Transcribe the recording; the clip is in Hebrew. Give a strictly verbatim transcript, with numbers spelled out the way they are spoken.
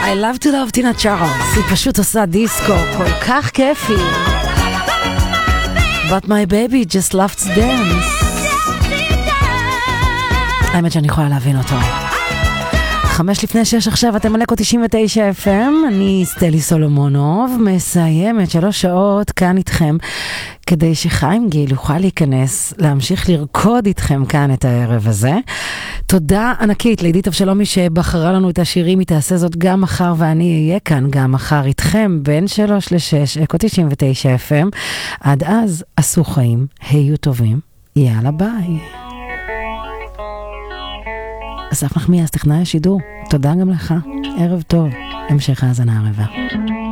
I love to love טינה צ'ארלס, היא פשוט עושה דיסקו כל כך כיפי. But my baby just loves to dance. האמת שאני יכולה להבין אותו. חמש לפני שש עכשיו, אתם מלאקו תשעים ותשע אף אם, אני סטלי סולומונוב, מסיימת שלוש שעות כאן איתכם, כדי שחיים גיל יוכל להיכנס, להמשיך לרקוד איתכם כאן את הערב הזה. תודה ענקית לעידית אבשלומי שבחרה לנו את השירים, היא תעשה זאת גם מחר, ואני אהיה כאן גם מחר איתכם, בין שלוש לשש, אקו תשעים ותשע אף אם. עד אז, עשו חיים, היו טובים, יאללה ביי. אסף נחמיאס, טכנאי השידור, תודה גם לך, ערב טוב, המשך האזנה הרבה.